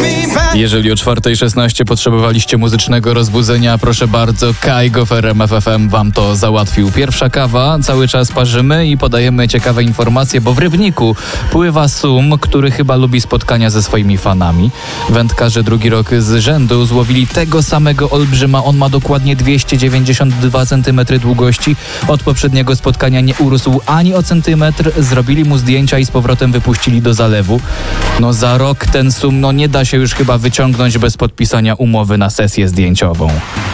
Jeżeli o 4:16 potrzebowaliście muzycznego rozbudzenia, proszę bardzo, Kaigo w RMF FM wam to załatwił. Pierwsza kawa, cały czas parzymy i podajemy ciekawe informacje, bo w Rybniku pływa Sum, który chyba lubi spotkania ze swoimi fanami. Wędkarze drugi rok z rzędu złowili tego samego olbrzyma. On ma dokładnie 292 cm długości. Od poprzedniego spotkania nie urósł ani o centymetr. Zrobili mu zdjęcia i z powrotem wypuścili do zalewu. No za rok ten Sum nie da się już chyba wyciągnąć bez podpisania umowy na sesję zdjęciową.